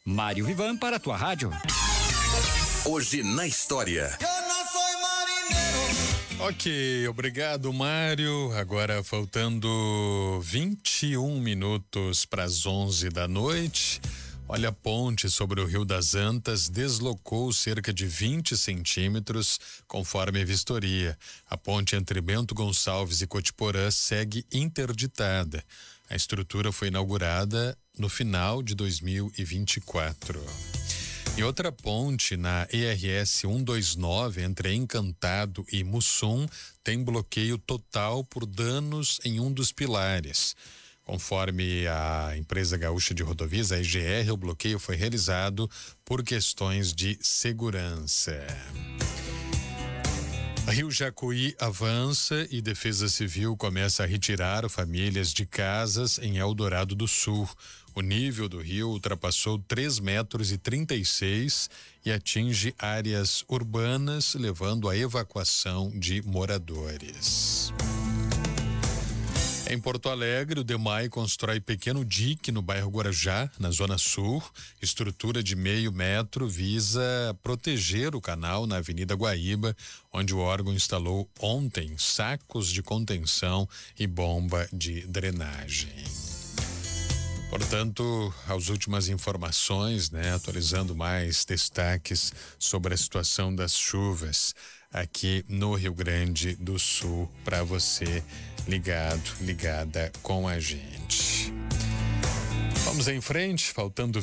Mário Vivan para a tua rádio. Hoje na história. Ok, obrigado, Mário. Agora faltando 21 minutos para as 11 da noite. Olha, a ponte sobre o Rio das Antas deslocou cerca de 20 centímetros, conforme a vistoria. A ponte entre Bento Gonçalves e Cotiporã segue interditada. A estrutura foi inaugurada no final de 2024. E outra ponte na ERS 129 entre Encantado e Mussum tem bloqueio total por danos em um dos pilares. Conforme a empresa gaúcha de rodovias, a EGR, o bloqueio foi realizado por questões de segurança. Rio Jacuí avança e Defesa Civil começa a retirar famílias de casas em Eldorado do Sul. O nível do rio ultrapassou 3,36 metros e atinge áreas urbanas, levando à evacuação de moradores. Em Porto Alegre, o DEMAI constrói pequeno dique no bairro Guarujá, na Zona Sul. Estrutura de 0,5 metro visa proteger o canal na Avenida Guaíba, onde o órgão instalou ontem sacos de contenção e bomba de drenagem. Portanto, as últimas informações, atualizando mais destaques sobre a situação das chuvas aqui no Rio Grande do Sul, para você ligada com a gente. Vamos em frente, faltando